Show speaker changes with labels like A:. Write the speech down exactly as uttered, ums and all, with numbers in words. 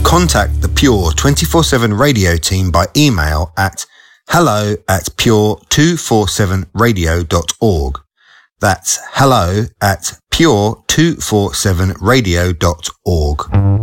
A: contact the Pure twenty-four seven radio team by email at hello at pure two forty-seven radio dot org. That's hello at pure two forty-seven radio dot org.